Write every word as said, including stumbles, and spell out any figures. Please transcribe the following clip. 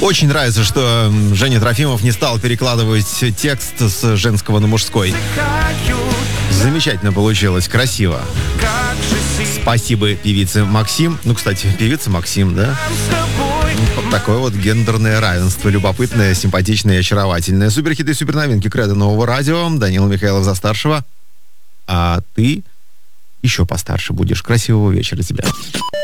Очень нравится, что Женя Трофимов не стал перекладывать текст с женского на мужской. Замечательно получилось, красиво. Спасибо певице Максим. Ну, кстати, певица Максим, да? Вот такое вот гендерное равенство. Любопытное, симпатичное и очаровательное. Суперхиты и суперновинки Кредо нового радио. Данила Михайлов за старшего. А ты еще постарше будешь. Красивого вечера тебе.